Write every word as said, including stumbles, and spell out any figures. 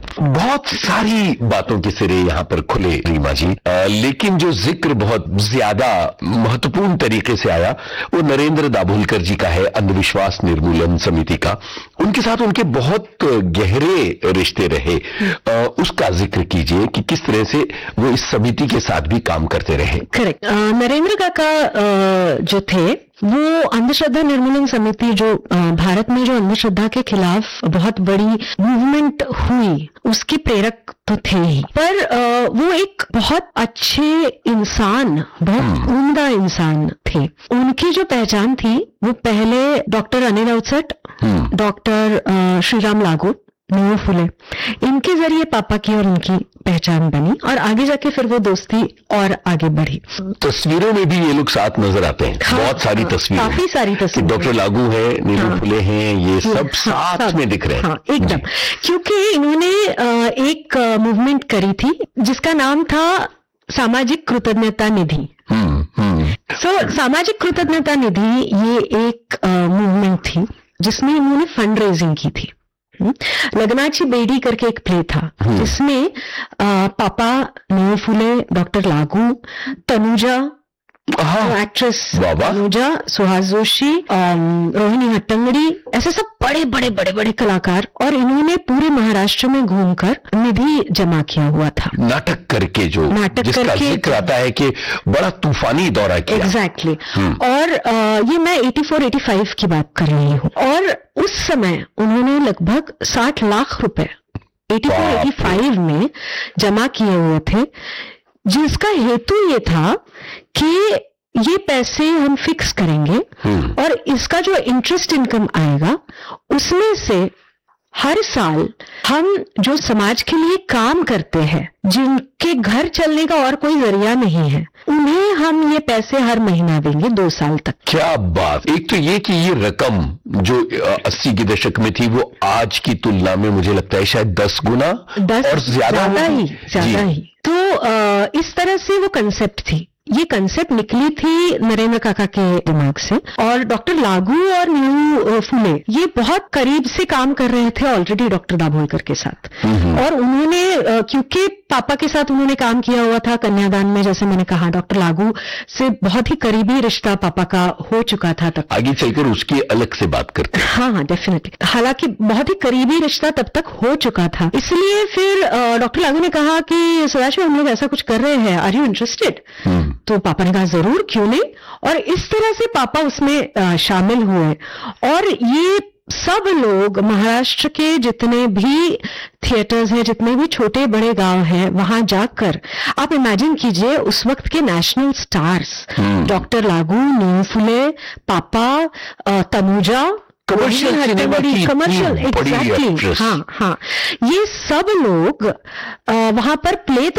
बहुत सारी बातों के सिरे यहाँ पर खुले रीमा जी, आ, लेकिन जो जिक्र बहुत ज्यादा महत्वपूर्ण तरीके से आया वो नरेंद्र दाभोलकर जी का है, अंधविश्वास निर्मूलन समिति का। उनके साथ उनके बहुत गहरे रिश्ते रहे, आ, उसका जिक्र कीजिए कि किस तरह से वो इस समिति के साथ भी काम करते रहे। करेक्ट। नरेंद्र काका जो थे वो अंधश्रद्धा निर्मूलन समिति जो भारत में जो अंधश्रद्धा के खिलाफ बहुत बड़ी मूवमेंट हुई उसके प्रेरक तो थे ही, पर वो एक बहुत अच्छे इंसान, बहुत उम्दा इंसान थे। उनकी जो पहचान थी वो पहले डॉक्टर अनिल अवचट, डॉक्टर श्रीराम लागू, नेहरू फुले, इनके जरिए पापा की और उनकी पहचान बनी और आगे जाके फिर वो दोस्ती और आगे बढ़ी। तस्वीरों में भी ये लोग साथ नजर आते हैं। हाँ, बहुत सारी हाँ, तस्वीरें, काफी सारी तस्वीरें। डॉक्टर लागू है, नेहरू हाँ, फुले हैं, ये सब हाँ, साथ सब, में दिख रहे हैं। हाँ, एकदम, क्योंकि इन्होंने एक मूवमेंट करी थी जिसका नाम था सामाजिक कृतज्ञता निधि। सो so, सामाजिक कृतज्ञता निधि ये एक मूवमेंट थी जिसमें इन्होंने फंड रेजिंग की थी। लगनाची बेड़ी करके एक प्ले था जिसमें आ, पापा, नेहरू फुले, डॉक्टर लागू, तनुजा, एक्ट्रेस तनुजा, सुहास जोशी, रोहिणी हट्टंगड़ी, ऐसे सब बड़े बड़े बड़े बड़े कलाकार, और इन्होंने पूरे महाराष्ट्र में घूमकर निधि जमा किया हुआ था। नाटक करके जो नाटक जिसका करके जिक्र आता है कि बड़ा तूफानी दौरा किया। Exactly exactly. और आ, ये मैं चौरासी पचासी की बात कर रही हूँ, और उस समय उन्होंने लगभग साठ लाख रुपए चौरासी पचासी में जमा किए हुए थे, जिसका हेतु ये था कि ये पैसे हम फिक्स करेंगे और इसका जो इंटरेस्ट इनकम आएगा उसमें से हर साल हम जो समाज के लिए काम करते हैं, जिनके घर चलने का और कोई जरिया नहीं है, उन्हें हम ये पैसे हर महीना देंगे दो साल तक। क्या बात! एक तो ये कि ये रकम जो अस्सी के दशक में थी वो आज की तुलना में मुझे लगता है शायद दस गुना दस और ज्यादा ही ज्यादा ही तो आ, इस तरह से वो कंसेप्ट थी। ये कंसेप्ट निकली थी नरेंद्र काका के दिमाग से, और डॉक्टर लागू और नेहरू फुले ये बहुत करीब से काम कर रहे थे ऑलरेडी डॉक्टर दाभोलकर के साथ, और उन्होंने क्योंकि पापा के साथ उन्होंने काम किया हुआ था कन्यादान में, जैसे मैंने कहा डॉक्टर लागू से बहुत ही करीबी रिश्ता पापा का हो चुका था तब। आगे चलकर उसकी अलग से बात करते हैं। हाँ हाँ डेफिनेटली, हालांकि बहुत ही करीबी रिश्ता तब तक हो चुका था, इसलिए फिर डॉक्टर लागू ने कहा कि सदाशिव हम लोग ऐसा कुछ कर रहे हैं, आर यू इंटरेस्टेड? तो पापा ने कहा जरूर, क्यों नहीं। और इस तरह से पापा उसमें शामिल हुए, और ये सब लोग महाराष्ट्र के जितने भी थिएटर्स हैं, जितने भी छोटे बड़े गांव हैं, वहां जाकर आप इमेजिन कीजिए उस वक्त के नेशनल स्टार्स डॉक्टर लागू, नेहरू फुले, पापा, तनुजा, कमर्शियल सिनेमा की कमर्शियल एग्जैक्टली हाँ हाँ ये सब लोग वहां पर प्ले